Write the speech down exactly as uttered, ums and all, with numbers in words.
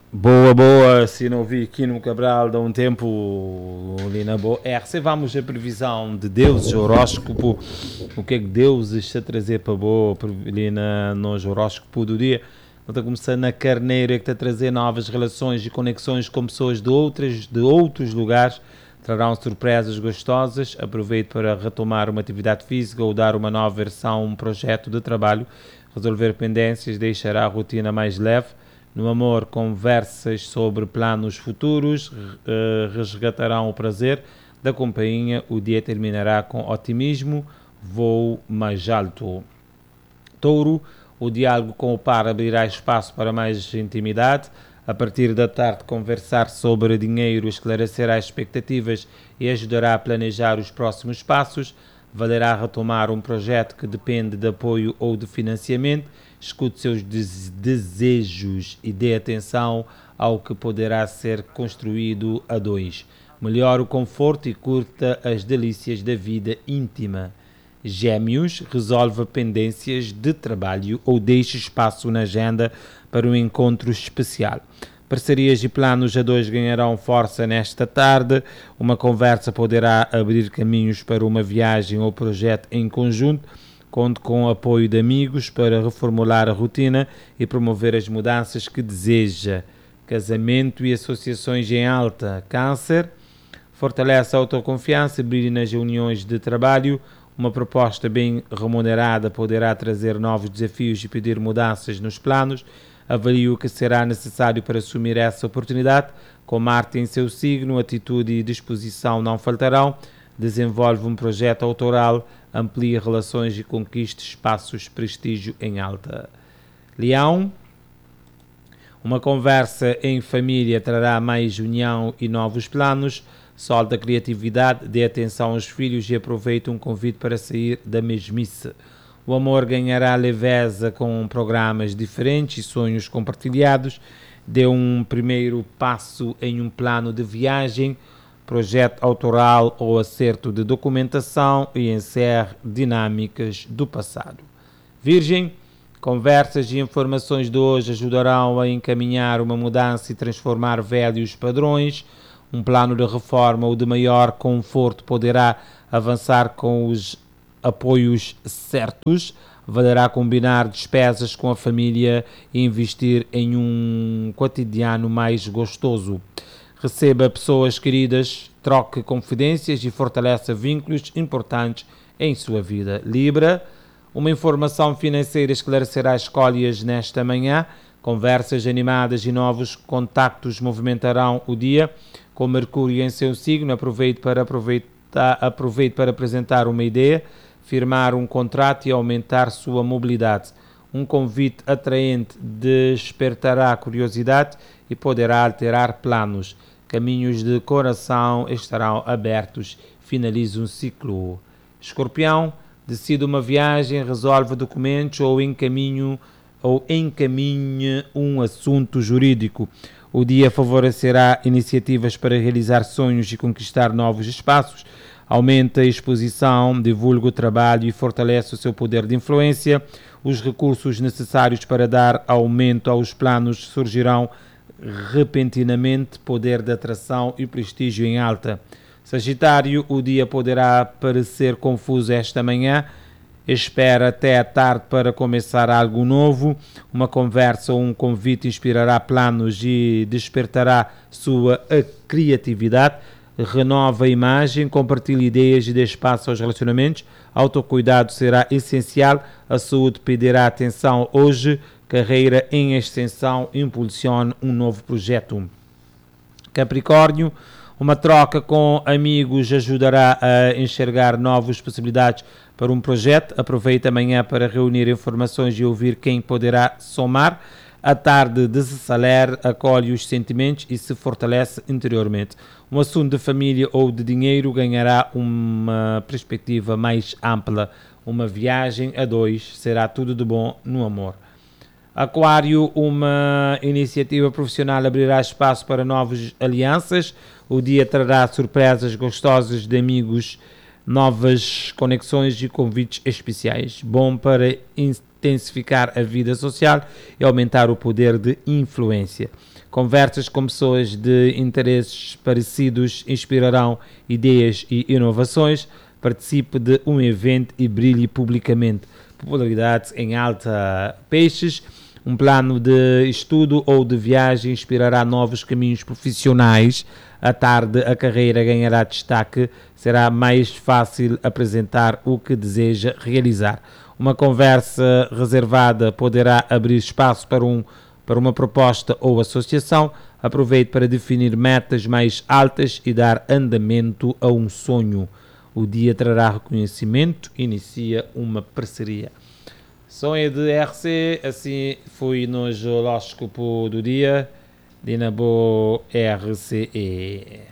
Boa, boa, se não vi aqui no Cabral há um tempo ali na boa. É, recebamos a previsão de Deus, horóscopo, o que é que Deus está a trazer para boa ali na, nos horóscopo do dia. Está começando na carneira que está a trazer novas relações e conexões com pessoas de, outras, de outros lugares. Trarão surpresas gostosas. Aproveite para retomar uma atividade física ou dar uma nova versão a um projeto de trabalho. Resolver pendências deixará a rotina mais leve. No amor, conversas sobre planos futuros uh, resgatarão o prazer da companhia. O dia terminará com otimismo, voo mais alto. Touro, o diálogo com o par abrirá espaço para mais intimidade. A partir da tarde, conversar sobre dinheiro esclarecerá expectativas e ajudará a planejar os próximos passos. Valerá retomar um projeto que depende de apoio ou de financiamento. Escute seus desejos e dê atenção ao que poderá ser construído a dois. Melhore o conforto e curta as delícias da vida íntima. Gêmeos, resolva pendências de trabalho ou deixe espaço na agenda para um encontro especial. Parcerias e planos a dois ganharão força nesta tarde. Uma conversa poderá abrir caminhos para uma viagem ou projeto em conjunto. Conte com o apoio de amigos para reformular a rotina e promover as mudanças que deseja. Casamento e associações em alta. Câncer, fortalece a autoconfiança e brilhe nas reuniões de trabalho. Uma proposta bem remunerada poderá trazer novos desafios e pedir mudanças nos planos. Avalie o que será necessário para assumir essa oportunidade. Com Marte em seu signo, atitude e disposição não faltarão. Desenvolve um projeto autoral, amplia relações e conquiste espaços de prestígio em alta. Leão, uma conversa em família trará mais união e novos planos. Solta a criatividade, dê atenção aos filhos e aproveite um convite para sair da mesmice. O amor ganhará leveza com programas diferentes e sonhos compartilhados. Dê um primeiro passo em um plano de viagem, projeto autoral ou acerto de documentação e encerre dinâmicas do passado. Virgem, conversas e informações de hoje ajudarão a encaminhar uma mudança e transformar velhos padrões. Um plano de reforma ou de maior conforto poderá avançar com os apoios certos. Valerá combinar despesas com a família e investir em um cotidiano mais gostoso. Receba pessoas queridas, troque confidências e fortaleça vínculos importantes em sua vida. Libra, uma informação financeira esclarecerá escolhas nesta manhã. Conversas animadas e novos contactos movimentarão o dia. Com Mercúrio em seu signo, aproveite para, aproveitar, aproveite para apresentar uma ideia, firmar um contrato e aumentar sua mobilidade. Um convite atraente despertará curiosidade e poderá alterar planos. Caminhos de coração estarão abertos. Finalize um ciclo. Escorpião, decida uma viagem, resolve documentos ou encaminhe, ou encaminhe um assunto jurídico. O dia favorecerá iniciativas para realizar sonhos e conquistar novos espaços. Aumenta a exposição, divulga o trabalho e fortalece o seu poder de influência. Os recursos necessários para dar aumento aos planos surgirão repentinamente. Poder de atração e prestígio em alta. Sagitário, o dia poderá parecer confuso esta manhã. Espera até a tarde para começar algo novo. Uma conversa ou um convite inspirará planos e despertará sua criatividade. Renova a imagem, compartilhe ideias e dê espaço aos relacionamentos. Autocuidado será essencial. A saúde pedirá atenção hoje. Carreira em extensão, impulsione um novo projeto. Capricórnio, uma troca com amigos ajudará a enxergar novas possibilidades para um projeto. Aproveite amanhã para reunir informações e ouvir quem poderá somar. À tarde desacelera, acolhe os sentimentos e se fortalece interiormente. Um assunto de família ou de dinheiro ganhará uma perspectiva mais ampla. Uma viagem a dois será tudo de bom no amor. Aquário, uma iniciativa profissional abrirá espaço para novas alianças. O dia trará surpresas gostosas de amigos, novas conexões e convites especiais. Bom para intensificar a vida social e aumentar o poder de influência. Conversas com pessoas de interesses parecidos inspirarão ideias e inovações. Participe de um evento e brilhe publicamente. Popularidade em alta. Peixes. Um plano de estudo ou de viagem inspirará novos caminhos profissionais. À tarde, a carreira ganhará destaque. Será mais fácil apresentar o que deseja realizar. Uma conversa reservada poderá abrir espaço para, um, para uma proposta ou associação. Aproveite para definir metas mais altas e dar andamento a um sonho. O dia trará reconhecimento. Inicia uma parceria. Sonho de R C, assim foi no horóscopo do dia. Dinabo R C E.